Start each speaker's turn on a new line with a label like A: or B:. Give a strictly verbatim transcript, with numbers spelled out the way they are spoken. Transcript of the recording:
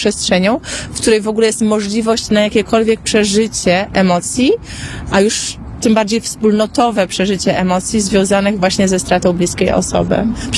A: przestrzenią, w której w ogóle jest możliwość na jakiekolwiek przeżycie emocji, a już tym bardziej wspólnotowe przeżycie emocji związanych właśnie ze stratą bliskiej osoby.